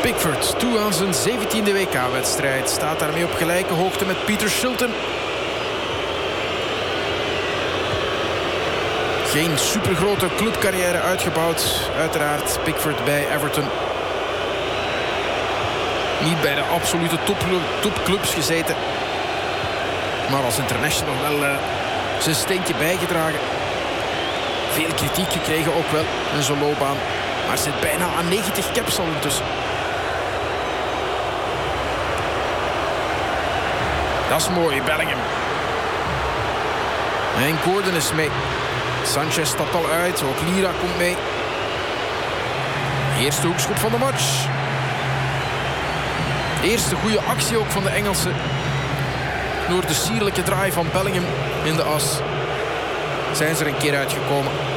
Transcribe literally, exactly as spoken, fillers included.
Pickford, toe aan zijn zeventiende W K-wedstrijd. Staat daarmee op gelijke hoogte met Peter Shilton. Geen supergrote clubcarrière uitgebouwd. Uiteraard Pickford bij Everton. Niet bij de absolute topclubs gezeten. Maar als international wel uh, zijn steentje bijgedragen. Veel kritiek gekregen ook wel in zijn loopbaan. Maar zit bijna aan negentig caps al intussen. Dat is mooi, Bellingham. En Gordon is mee. Sanchez stapt al uit, ook Lira komt mee. Eerste hoekschop van de match. Eerste goede actie ook van de Engelsen. Door de sierlijke draai van Bellingham in de as zijn ze er een keer uitgekomen.